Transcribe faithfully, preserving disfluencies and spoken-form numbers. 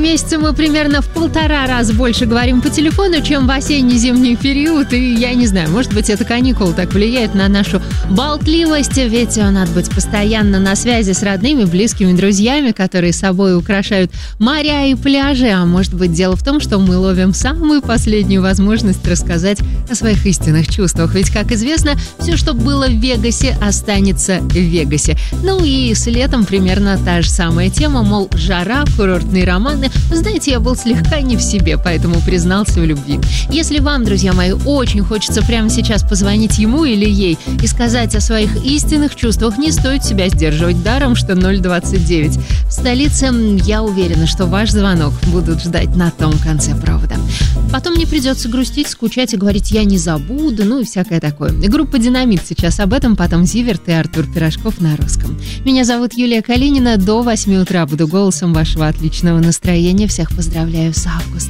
Месяца мы примерно в полтора раза больше говорим по телефону, чем в осенне-зимний период. И я не знаю, может быть, это каникулы так влияют на нашу болтливость. Ведь надо быть постоянно на связи с родными, близкими, друзьями, которые собой украшают моря и пляжи. А может быть, дело в том, что мы ловим самую последнюю возможность рассказать о своих истинных чувствах. Ведь, как известно, все, что было в Вегасе, останется в Вегасе. Ну и с летом примерно та же самая тема, мол, жара, курортные романы. Знаете, я был слегка не в себе, поэтому признался в любви. Если вам, друзья мои, очень хочется прямо сейчас позвонить ему или ей и сказать о своих истинных чувствах, не стоит себя сдерживать, даром, что ноль двадцать девять. В столице, я уверена, что ваш звонок будут ждать на том конце провода. Потом не придется грустить, скучать и говорить «я не забуду», ну и всякое такое. Группа «Динамит» сейчас об этом, потом Зиверт и Артур Пирожков на русском. Меня зовут Юлия Калинина. До восьми утра буду голосом вашего отличного настроения. Всех поздравляю с августом.